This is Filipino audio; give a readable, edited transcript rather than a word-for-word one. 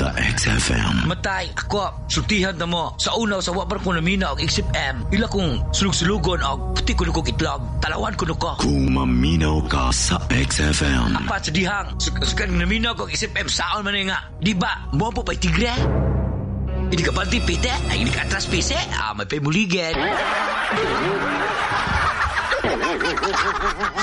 sa XFM. Matay, ako, sultihan na mo. Sa unaw sa wabar ko namina og XFM. Ila kong sulug-sulugon og puti ko nukong itlog. Talawan ko nuko. Kung maminaw ka sa XFM. Apat sa dihang. Sukan namina ko og XFM saon man nga. Di ba? Mo po pa'y tigre? Hindi ka banti pite? Ay, hindi ka atras pise? May pamuligan.